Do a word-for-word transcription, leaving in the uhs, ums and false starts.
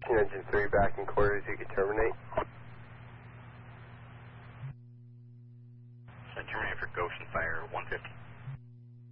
Engine three back in quarters, you can terminate. So terminate for Goshen Fire one fifty.